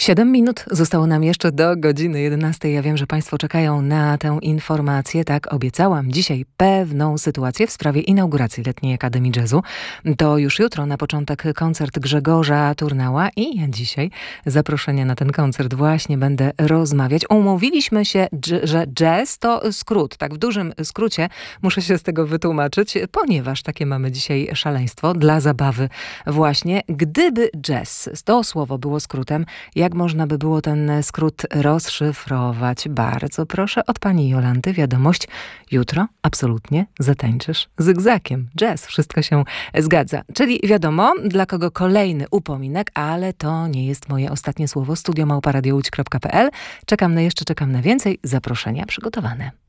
7 minut zostało nam jeszcze do godziny 11. Ja wiem, że Państwo czekają na tę informację. Tak, obiecałam dzisiaj pewną sytuację w sprawie inauguracji Letniej Akademii Jazzu. To już jutro na początek koncert Grzegorza Turnała i ja dzisiaj zaproszenia na ten koncert właśnie będę rozmawiać. Umówiliśmy się, że jazz to skrót. Tak w dużym skrócie muszę się z tego wytłumaczyć, ponieważ takie mamy dzisiaj szaleństwo dla zabawy właśnie. Gdyby jazz, to słowo było skrótem, jak można by było ten skrót rozszyfrować? Bardzo proszę od pani Jolanty wiadomość. Jutro absolutnie zatańczysz zygzakiem. Jazz, wszystko się zgadza. Czyli wiadomo, dla kogo kolejny upominek, ale to nie jest moje ostatnie słowo. studio@radiołódź.pl. Czekam na więcej. Zaproszenia przygotowane.